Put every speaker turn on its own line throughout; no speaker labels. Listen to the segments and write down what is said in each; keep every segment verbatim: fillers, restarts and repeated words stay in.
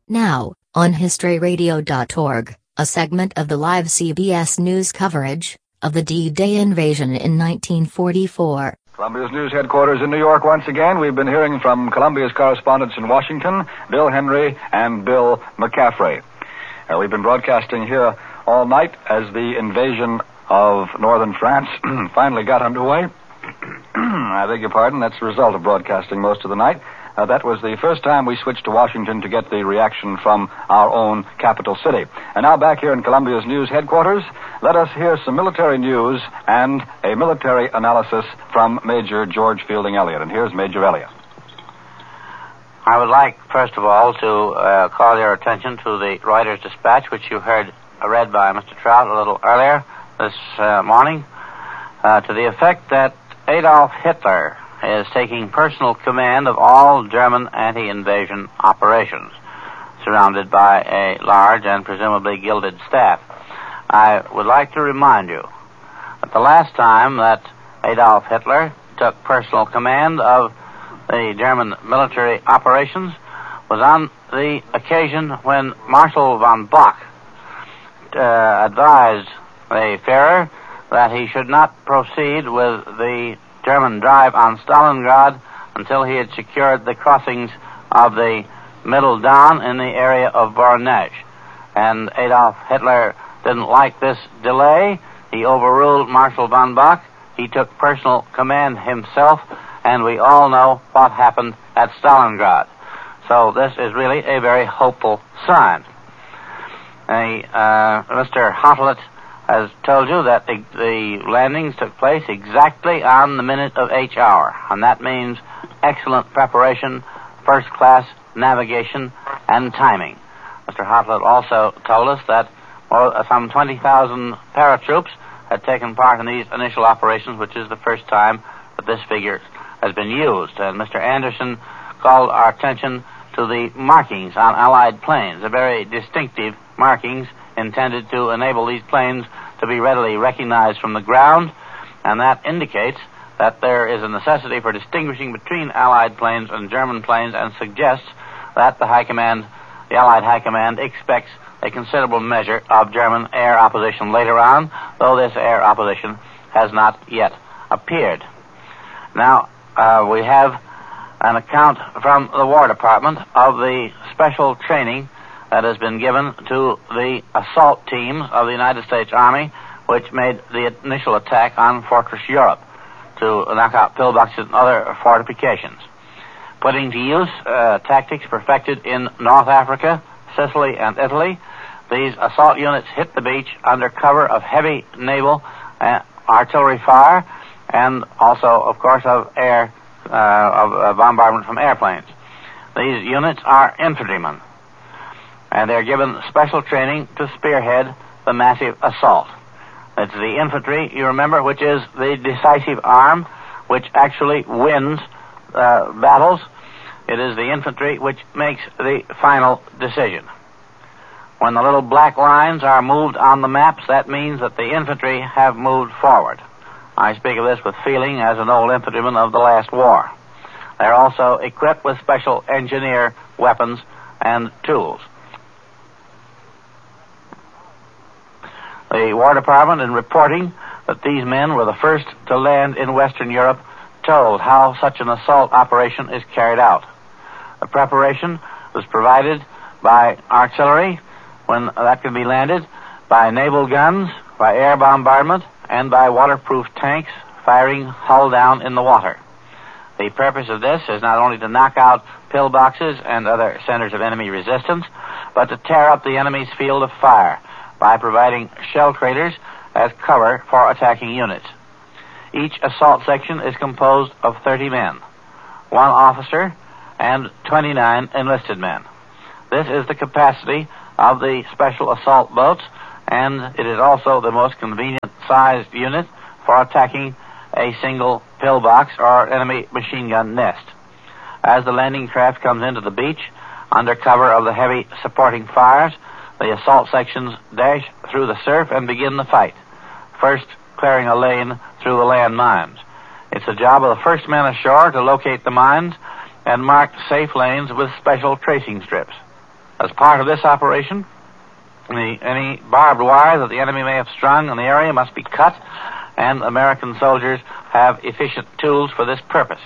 Now, on history radio dot org, a segment of the live C B S News coverage of the D-Day invasion in nineteen forty-four.
Columbia's News headquarters in New York once again. We've been hearing from Columbia's correspondents in Washington, Bill Henry and Bill McCaffrey. Uh, we've been broadcasting here all night as the invasion of northern France finally got underway. I beg your pardon, that's the result of broadcasting most of the night. Uh, that was the first time we switched to Washington to get the reaction from our own capital city. And now back here in Columbia's News headquarters, let us hear some military news and a military analysis from Major George Fielding Elliott. And here's Major Elliott.
I would like, first of all, to uh, call your attention to the Reuters dispatch, which you heard uh, read by Mister Trout a little earlier this uh, morning, uh, to the effect that Adolf Hitler is taking personal command of all German anti-invasion operations, surrounded by a large and presumably gilded staff. I would like to remind you that the last time that Adolf Hitler took personal command of the German military operations was on the occasion when Marshal von Bock uh, advised the Führer that he should not proceed with the German drive on Stalingrad until he had secured the crossings of the Middle Don in the area of Voronezh. And Adolf Hitler didn't like this delay. He overruled Marshal von Bock. He took personal command himself, and we all know what happened at Stalingrad. So this is really a very hopeful sign. A, uh, Mister Hottelet has told you that the, the landings took place exactly on the minute of H hour, and that means excellent preparation, first-class navigation, and timing. Mister Hottelet also told us that well, some twenty thousand paratroops had taken part in these initial operations, which is the first time that this figure has been used. And Mister Anderson called our attention to the markings on Allied planes, the very distinctive markings intended to enable these planes to be readily recognized from the ground, and that indicates that there is a necessity for distinguishing between Allied planes and German planes, and suggests that the High Command, the Allied High Command, expects a considerable measure of German air opposition later on, though this air opposition has not yet appeared. Now, uh, we have an account from the War Department of the special training that has been given to the assault teams of the United States Army, which made the initial attack on Fortress Europe to knock out pillboxes and other fortifications. Putting to use uh, tactics perfected in North Africa, Sicily, and Italy, these assault units hit the beach under cover of heavy naval uh, artillery fire and also, of course, of air uh, of uh, bombardment from airplanes. These units are infantrymen, and they're given special training to spearhead the massive assault. It's the infantry, you remember, which is the decisive arm, which actually wins uh, battles. It is the infantry which makes the final decision. When the little black lines are moved on the maps, that means that the infantry have moved forward. I speak of this with feeling as an old infantryman of the last war. They're also equipped with special engineer weapons and tools. The War Department, in reporting that these men were the first to land in Western Europe, told how such an assault operation is carried out. The preparation was provided by artillery, when that can be landed, by naval guns, by air bombardment, and by waterproof tanks firing hull down in the water. The purpose of this is not only to knock out pillboxes and other centers of enemy resistance, but to tear up the enemy's field of fire by providing shell craters as cover for attacking units. Each assault section is composed of thirty men, one officer, and twenty-nine enlisted men. This is the capacity of the special assault boats, and it is also the most convenient-sized unit for attacking a single pillbox or enemy machine gun nest. As the landing craft comes into the beach, under cover of the heavy supporting fires, the assault sections dash through the surf and begin the fight, first clearing a lane through the land mines. It's the job of the first men ashore to locate the mines and mark safe lanes with special tracing strips. As part of this operation, the, any barbed wire that the enemy may have strung in the area must be cut, and American soldiers have efficient tools for this purpose.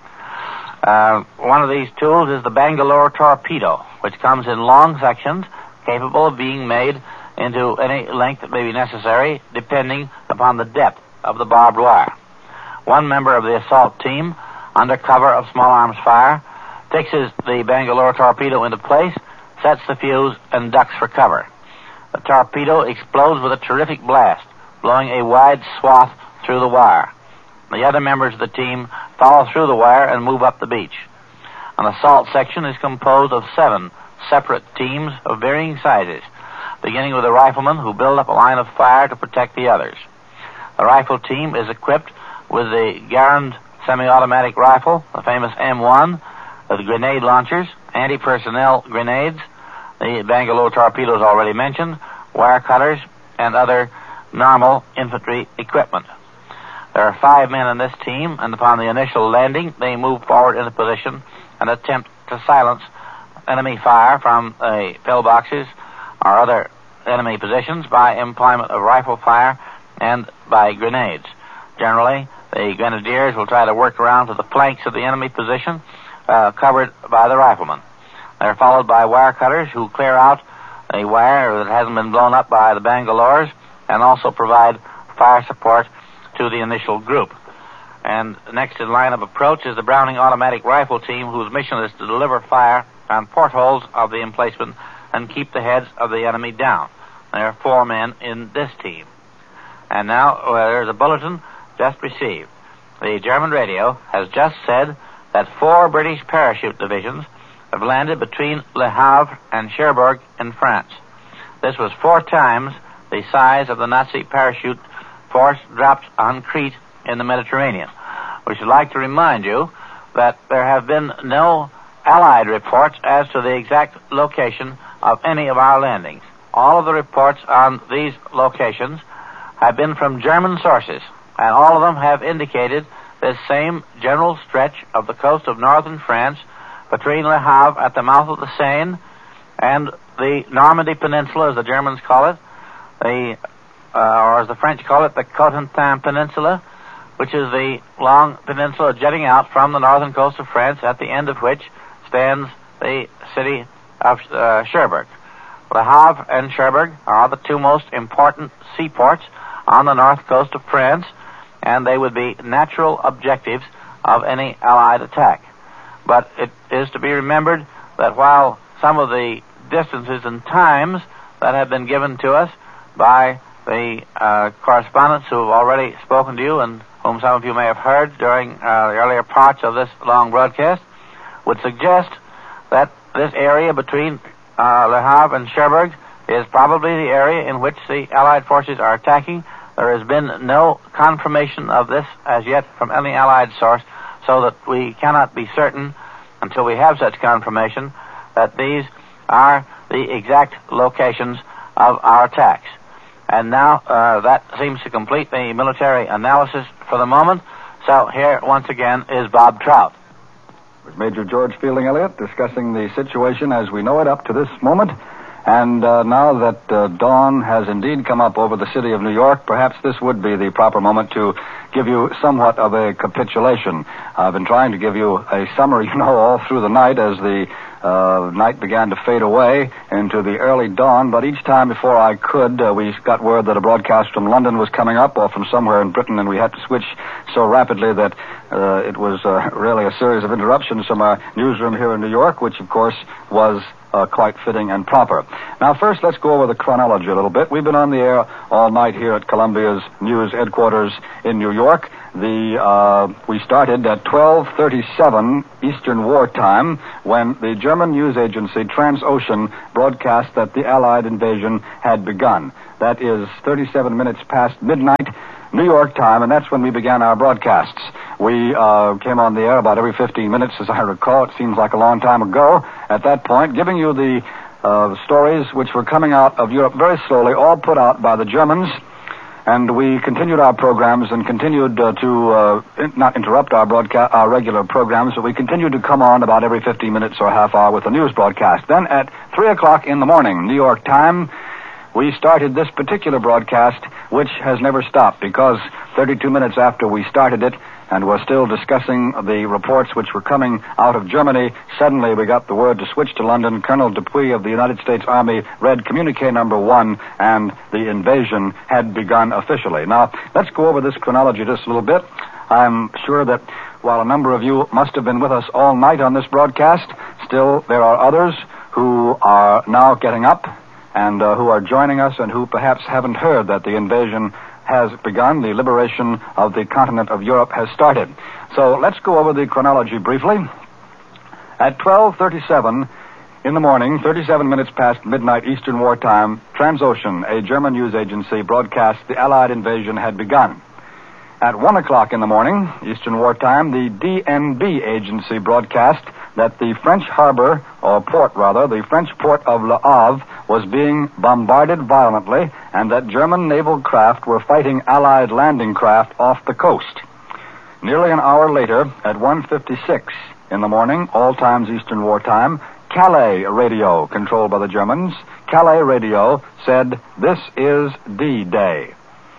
Uh, one of these tools is the Bangalore torpedo, which comes in long sections capable of being made into any length that may be necessary, depending upon the depth of the barbed wire. One member of the assault team, under cover of small arms fire, fixes the Bangalore torpedo into place, sets the fuse, and ducks for cover. The torpedo explodes with a terrific blast, blowing a wide swath through the wire. The other members of the team follow through the wire and move up the beach. An assault section is composed of seven separate teams of varying sizes, beginning with the riflemen who build up a line of fire to protect the others. The rifle team is equipped with the Garand semi-automatic rifle, the famous M one, with grenade launchers, anti-personnel grenades, the Bangalore torpedoes already mentioned, wire cutters, and other normal infantry equipment. There are five men in this team, and upon the initial landing, they move forward into position and attempt to silence enemy fire from the pillboxes or other enemy positions by employment of rifle fire and by grenades. Generally, the grenadiers will try to work around to the flanks of the enemy position, uh, covered by the riflemen. They're followed by wire cutters who clear out a wire that hasn't been blown up by the Bangalores and also provide fire support to the initial group. And next in line of approach is the Browning automatic rifle team, whose mission is to deliver fire on portholes of the emplacement and keep the heads of the enemy down. There are four men in this team. And now uh, there's a bulletin just received. The German radio has just said that four British parachute divisions have landed between Le Havre and Cherbourg in France. This was four times the size of the Nazi parachute force dropped on Crete in the Mediterranean. We should like to remind you that there have been no Allied reports as to the exact location of any of our landings. All of the reports on these locations have been from German sources, and all of them have indicated this same general stretch of the coast of northern France between Le Havre at the mouth of the Seine and the Normandy Peninsula, as the Germans call it, the uh, or as the French call it, the Cotentin Peninsula, which is the long peninsula jutting out from the northern coast of France, at the end of which stands the city of uh, Cherbourg. Le Havre and Cherbourg are the two most important seaports on the north coast of France, and they would be natural objectives of any Allied attack. But it is to be remembered that while some of the distances and times that have been given to us by the uh, correspondents who have already spoken to you and whom some of you may have heard during uh, the earlier parts of this long broadcast, would suggest that this area between uh, Le Havre and Cherbourg is probably the area in which the Allied forces are attacking. There has been no confirmation of this as yet from any Allied source, so that we cannot be certain, until we have such confirmation, that these are the exact locations of our attacks. And now uh, that seems to complete the military analysis for the moment. So here, once again, is Bob Trout.
With Major George Fielding Elliott discussing the situation as we know it up to this moment. And uh, now that uh, dawn has indeed come up over the city of New York, perhaps this would be the proper moment to give you somewhat of a capitulation. I've been trying to give you a summary, you know, all through the night as the uh, night began to fade away into the early dawn, but each time before I could, uh, we got word that a broadcast from London was coming up, or from somewhere in Britain, and we had to switch so rapidly that uh, it was uh, really a series of interruptions from our newsroom here in New York, which, of course, was Uh, quite fitting and proper. Now, first, let's go over the chronology a little bit. We've been on the air all night here at Columbia's news headquarters in New York. The uh, we started at twelve thirty-seven Eastern War Time when the German news agency Transocean broadcast that the Allied invasion had begun. That is thirty-seven minutes past midnight New York time, and that's when we began our broadcasts. We uh, came on the air about every fifteen minutes, as I recall. It seems like a long time ago at that point, giving you the uh, stories which were coming out of Europe very slowly, all put out by the Germans. And we continued our programs and continued uh, to uh, in, not interrupt our broadcast, our regular programs, but we continued to come on about every fifty minutes or half hour with a news broadcast. Then at three o'clock in the morning, New York time, we started this particular broadcast, which has never stopped, because thirty-two minutes after we started it, and we're still discussing the reports which were coming out of Germany, suddenly we got the word to switch to London. Colonel Dupuy of the United States Army read communique number one, and the invasion had begun officially. Now, let's go over this chronology just a little bit. I'm sure that while a number of you must have been with us all night on this broadcast, still there are others who are now getting up and uh, who are joining us and who perhaps haven't heard that the invasion has begun. The liberation of the continent of Europe has started. So let's go over the chronology briefly. At twelve thirty-seven in the morning, thirty-seven minutes past midnight Eastern War Time, Transocean, a German news agency, broadcast the Allied invasion had begun. At one o'clock in the morning, Eastern War Time, the D N B agency broadcast that the French harbor, or port rather, the French port of Le Havre was being bombarded violently, and that German naval craft were fighting Allied landing craft off the coast. Nearly an hour later, at one fifty-six in the morning, all times Eastern War Time, Calais radio, controlled by the Germans, Calais radio said, "This is D-Day."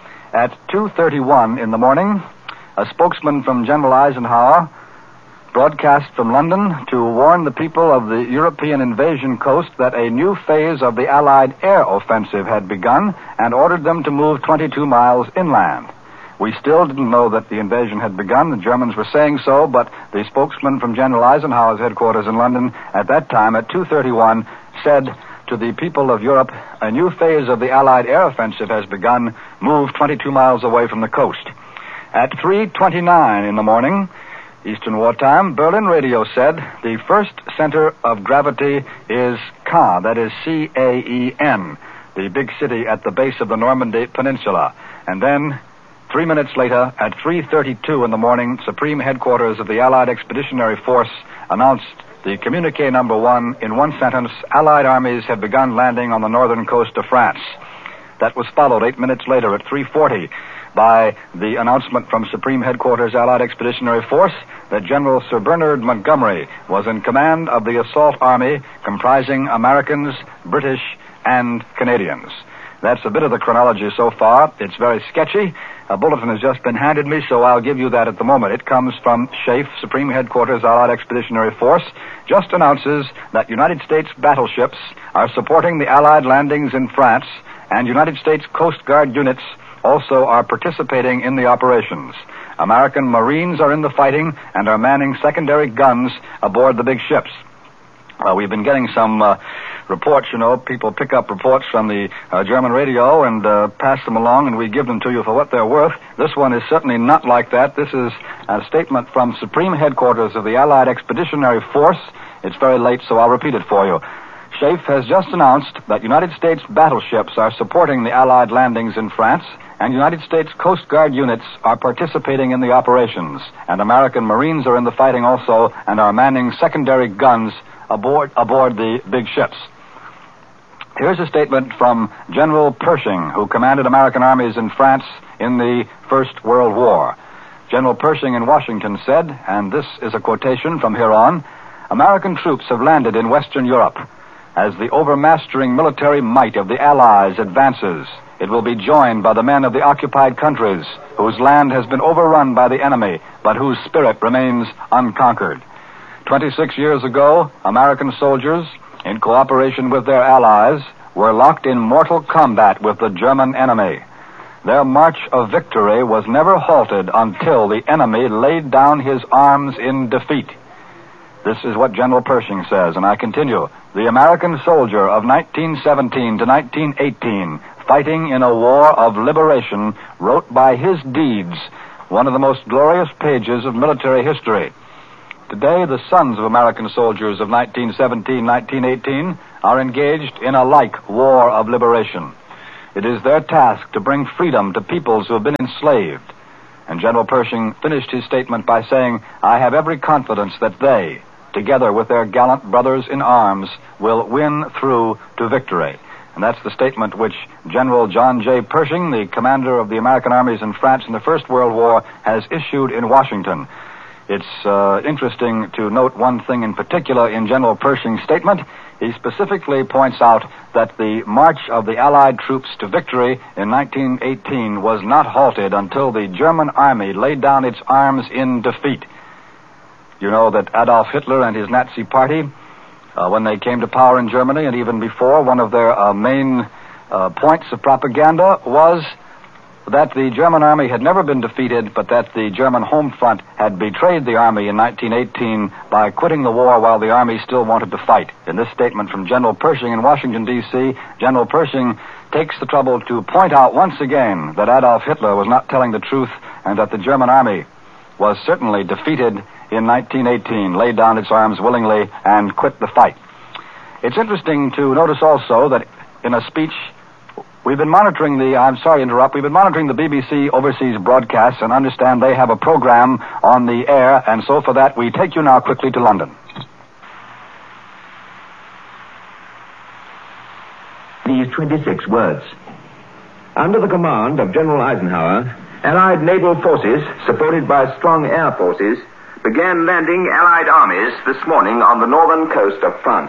At two thirty-one in the morning, a spokesman from General Eisenhower broadcast from London to warn the people of the European invasion coast that a new phase of the Allied air offensive had begun, and ordered them to move twenty-two miles inland. We still didn't know that the invasion had begun. The Germans were saying so, but the spokesman from General Eisenhower's headquarters in London at that time, at two thirty-one, said to the people of Europe, "A new phase of the Allied air offensive has begun. Move twenty-two miles away from the coast." At three twenty-nine in the morning, Eastern War Time, Berlin radio said, "The first center of gravity is Caen, that is C A E N, the big city at the base of the Normandy Peninsula." And then, three minutes later, at three thirty-two in the morning, Supreme Headquarters of the Allied Expeditionary Force announced the communique number one in one sentence: Allied armies have begun landing on the northern coast of France. That was followed eight minutes later at three forty by the announcement from Supreme Headquarters Allied Expeditionary Force that General Sir Bernard Montgomery was in command of the assault army comprising Americans, British, and Canadians. That's a bit of the chronology so far. It's very sketchy. A bulletin has just been handed me, so I'll give you that at the moment. It comes from SHAEF, Supreme Headquarters Allied Expeditionary Force, just announces that United States battleships are supporting the Allied landings in France, and United States Coast Guard units also are participating in the operations. American Marines are in the fighting and are manning secondary guns aboard the big ships. Uh, we've been getting some uh, reports, you know. People pick up reports from the uh, German radio and uh, pass them along, and we give them to you for what they're worth. This one is certainly not like that. This is a statement from Supreme Headquarters of the Allied Expeditionary Force. It's very late, so I'll repeat it for you. SHAEF has just announced that United States battleships are supporting the Allied landings in France, and United States Coast Guard units are participating in the operations, and American Marines are in the fighting also and are manning secondary guns aboard aboard the big ships. Here's a statement from General Pershing, who commanded American armies in France in the First World War. General Pershing in Washington said, and this is a quotation from here on, "American troops have landed in Western Europe. As the overmastering military might of the Allies advances, it will be joined by the men of the occupied countries, whose land has been overrun by the enemy, but whose spirit remains unconquered." Twenty-six years ago, American soldiers, in cooperation with their allies, were locked in mortal combat with the German enemy. Their march of victory was never halted until the enemy laid down his arms in defeat. This is what General Pershing says, and I continue. The American soldier of nineteen seventeen to nineteen eighteen, fighting in a war of liberation, wrote by his deeds one of the most glorious pages of military history. Today, the sons of American soldiers of nineteen seventeen, nineteen eighteen are engaged in a like war of liberation. It is their task to bring freedom to peoples who have been enslaved. And General Pershing finished his statement by saying, "I have every confidence that they, together with their gallant brothers in arms, will win through to victory." And that's the statement which General John J. Pershing, the commander of the American armies in France in the First World War, has issued in Washington. It's uh, interesting to note one thing in particular in General Pershing's statement. He specifically points out that the march of the Allied troops to victory in nineteen eighteen was not halted until the German army laid down its arms in defeat. You know that Adolf Hitler and his Nazi party, uh, when they came to power in Germany and even before, one of their uh, main uh, points of propaganda was that the German army had never been defeated, but that the German home front had betrayed the army in nineteen eighteen by quitting the war while the army still wanted to fight. In this statement from General Pershing in Washington, D C, General Pershing takes the trouble to point out once again that Adolf Hitler was not telling the truth and that the German army was certainly defeated in nineteen eighteen, laid down its arms willingly, and quit the fight. It's interesting to notice also that in a speech, we've been monitoring the, I'm sorry to interrupt, we've been monitoring the B B C overseas broadcasts and understand they have a program on the air, and so for that we take you now quickly to London.
These twenty-six words. Under the command of General Eisenhower, Allied naval forces, supported by strong air forces, began landing Allied armies this morning on the northern coast of France.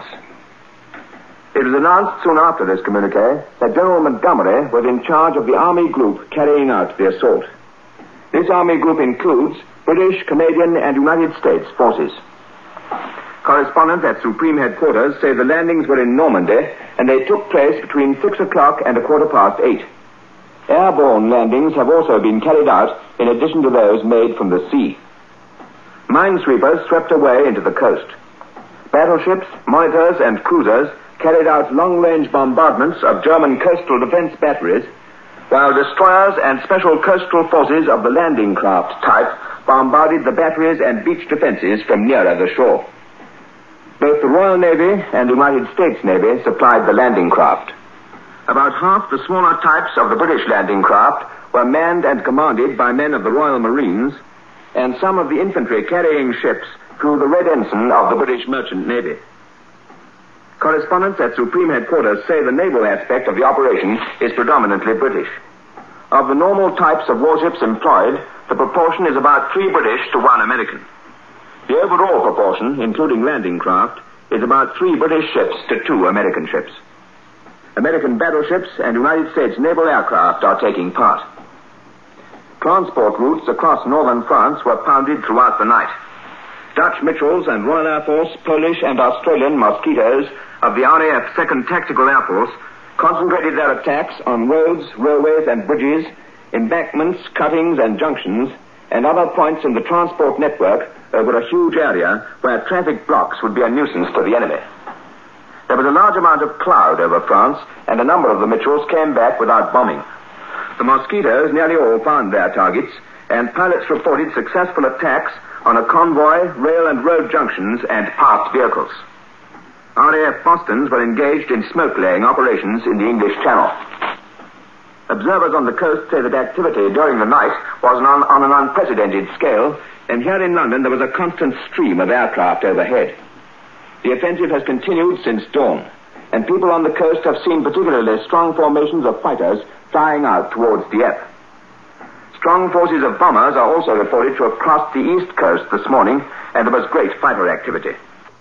It was announced soon after this communique that General Montgomery was in charge of the Army group carrying out the assault. This Army group includes British, Canadian, and United States forces. Correspondents at Supreme Headquarters say the landings were in Normandy, and they took place between six o'clock and a quarter past eight. Airborne landings have also been carried out in addition to those made from the sea. Minesweepers swept away into the coast. Battleships, monitors, and cruisers carried out long-range bombardments of German coastal defense batteries, while destroyers and special coastal forces of the landing craft type bombarded the batteries and beach defenses from nearer the shore. Both the Royal Navy and the United States Navy supplied the landing craft. About half the smaller types of the British landing craft were manned and commanded by men of the Royal Marines, and some of the infantry carrying ships flew the Red Ensign of the British Merchant Navy. Correspondents at Supreme Headquarters say the naval aspect of the operation is predominantly British. Of the normal types of warships employed, the proportion is about three British to one American. The overall proportion, including landing craft, is about three British ships to two American ships. American battleships and United States naval aircraft are taking part. Transport routes across northern France were pounded throughout the night. Dutch Mitchells and Royal Air Force, Polish and Australian Mosquitoes of the R A F second Tactical Air Force concentrated their attacks on roads, railways and bridges, embankments, cuttings and junctions, and other points in the transport network over a huge area where traffic blocks would be a nuisance to the enemy. There was a large amount of cloud over France, and a number of the Mitchells came back without bombing. The Mosquitoes nearly all found their targets, and pilots reported successful attacks on a convoy, rail and road junctions, and parked vehicles. R A F Bostons were engaged in smoke-laying operations in the English Channel. Observers on the coast say that activity during the night was on, on an unprecedented scale, and here in London there was a constant stream of aircraft overhead. The offensive has continued since dawn, and people on the coast have seen particularly strong formations of fighters flying out towards Dieppe. Strong forces of bombers are also reported to have crossed the east coast this morning, and there was great fighter activity.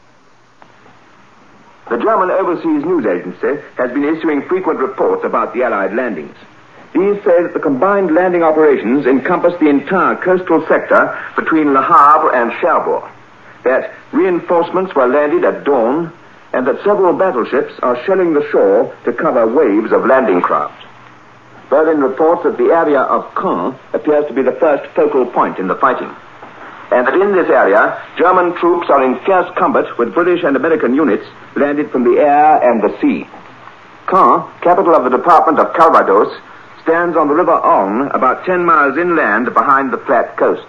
The German Overseas News Agency has been issuing frequent reports about the Allied landings. These say that the combined landing operations encompass the entire coastal sector between Le Havre and Cherbourg, that reinforcements were landed at dawn, and that several battleships are shelling the shore to cover waves of landing craft. Berlin reports that the area of Caen appears to be the first focal point in the fighting, and that in this area, German troops are in fierce combat with British and American units landed from the air and the sea. Caen, capital of the department of Calvados, stands on the River Orne about ten miles inland behind the flat coast.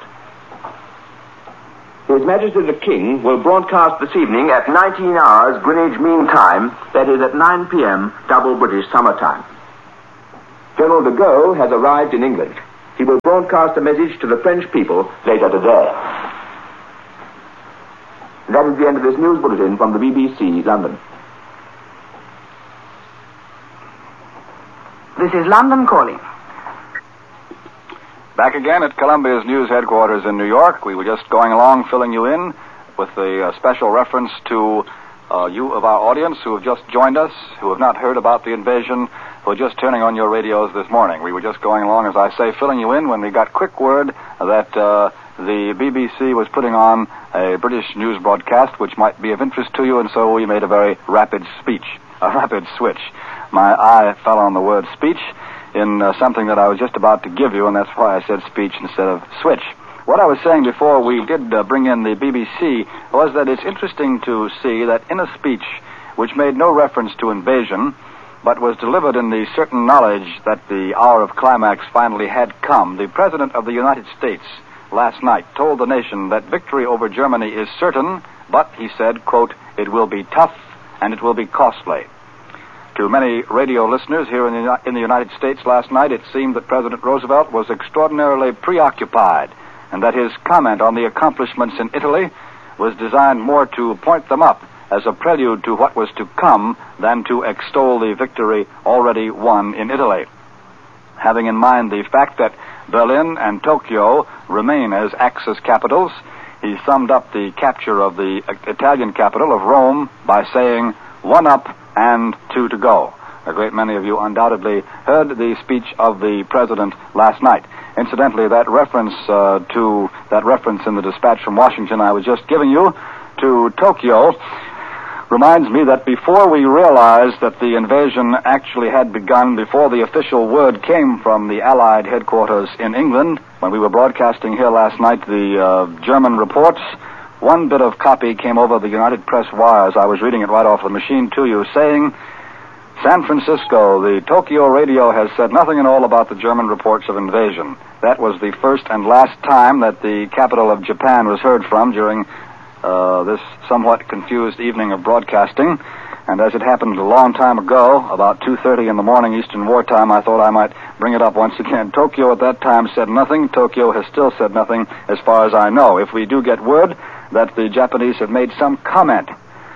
His Majesty the King will broadcast this evening at nineteen hours Greenwich Mean Time, that is at nine p.m. double British Summer Time. General de Gaulle has arrived in England. He will broadcast a message to the French people later today. That is the end of this news bulletin from the B B C, London.
This is London calling.
Back again at Columbia's news headquarters in New York. We were just going along, filling you in with the uh, special reference to uh, you of our audience who have just joined us, who have not heard about the invasion, who are just turning on your radios this morning. We were just going along, as I say, filling you in when we got quick word that uh, the B B C was putting on a British news broadcast which might be of interest to you, and so we made a very rapid speech, a rapid switch. My eye fell on the word speech in uh, something that I was just about to give you, and that's why I said speech instead of switch. What I was saying before we did uh, bring in the B B C was that it's interesting to see that in a speech which made no reference to invasion, but was delivered in the certain knowledge that the hour of climax finally had come, the President of the United States last night told the nation that victory over Germany is certain, but, he said, quote, it will be tough and it will be costly. To many radio listeners here in the, in the United States last night, it seemed that President Roosevelt was extraordinarily preoccupied, and that his comment on the accomplishments in Italy was designed more to point them up as a prelude to what was to come than to extol the victory already won in Italy. Having in mind the fact that Berlin and Tokyo remain as Axis capitals, he summed up the capture of the Italian capital of Rome by saying, one up and two to go. A great many of you undoubtedly heard the speech of the president last night. Incidentally, that reference uh, to that reference in the dispatch from Washington I was just giving you to Tokyo reminds me that before we realized that the invasion actually had begun, before the official word came from the Allied headquarters in England, when we were broadcasting here last night the uh, German reports, one bit of copy came over the United Press wires. I was reading it right off the machine to you, saying, San Francisco, the Tokyo radio has said nothing at all about the German reports of invasion. That was the first and last time that the capital of Japan was heard from during uh, this somewhat confused evening of broadcasting. And as it happened a long time ago, about two thirty in the morning Eastern Wartime, I thought I might bring it up once again. Tokyo at that time said nothing. Tokyo has still said nothing as far as I know. If we do get word that the Japanese have made some comment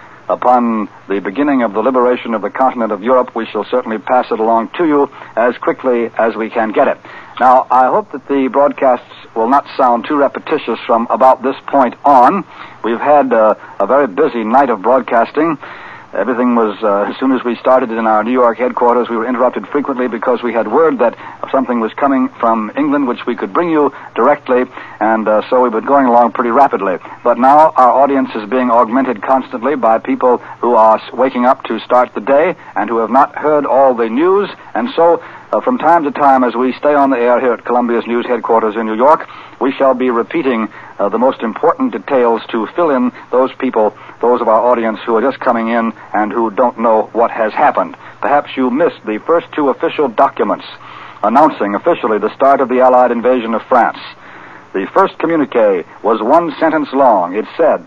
upon the beginning of the liberation of the continent of Europe, we shall certainly pass it along to you as quickly as we can get it. Now, I hope that the broadcasts will not sound too repetitious from about this point on. We've had uh, a very busy night of broadcasting. Everything was, uh, as soon as we started in our New York headquarters, we were interrupted frequently because we had word that something was coming from England which we could bring you directly, and uh, so we've been going along pretty rapidly. But now our audience is being augmented constantly by people who are waking up to start the day and who have not heard all the news, and so uh, from time to time, as we stay on the air here at Columbia's news headquarters in New York, we shall be repeating uh, the most important details to fill in those people, those of our audience who are just coming in and who don't know what has happened. Perhaps you missed the first two official documents announcing officially the start of the Allied invasion of France. The first communique was one sentence long. It said,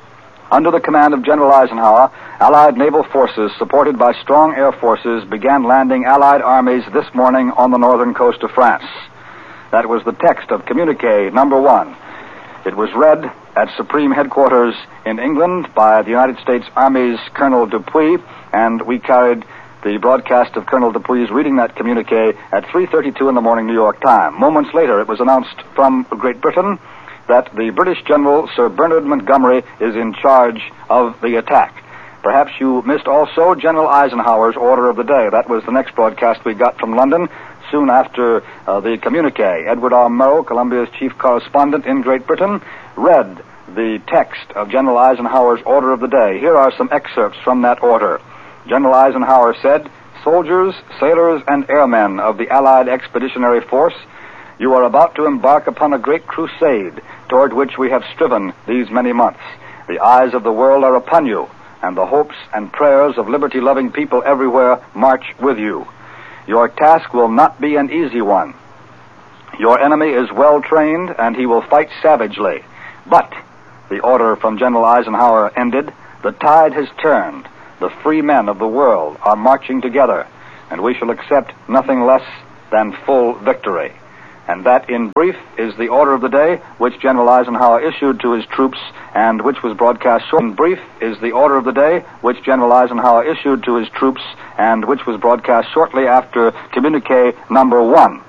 under the command of General Eisenhower, Allied naval forces supported by strong air forces began landing Allied armies this morning on the northern coast of France. That was the text of communique number one. It was read at Supreme Headquarters in England by the United States Army's Colonel Dupuy, and we carried the broadcast of Colonel Dupuy's reading that communique at three thirty-two in the morning New York time. Moments later, it was announced from Great Britain that the British General Sir Bernard Montgomery is in charge of the attack. Perhaps you missed also General Eisenhower's order of the day. That was the next broadcast we got from London soon after uh, the communique. Edward R. Murrow, Columbia's chief correspondent in Great Britain, read the text of General Eisenhower's order of the day. Here are some excerpts from that order. General Eisenhower said, soldiers, sailors, and airmen of the Allied Expeditionary Force, you are about to embark upon a great crusade toward which we have striven these many months. The eyes of the world are upon you, and the hopes and prayers of liberty-loving people everywhere march with you. Your task will not be an easy one. Your enemy is well trained, and he will fight savagely. But, the order from General Eisenhower ended, the tide has turned. The free men of the world are marching together, and we shall accept nothing less than full victory. And that, in brief, is the order of the day which General Eisenhower issued to his troops and which was broadcast short. In brief is the order of the day which General Eisenhower issued to his troops and which was broadcast shortly after communique number one.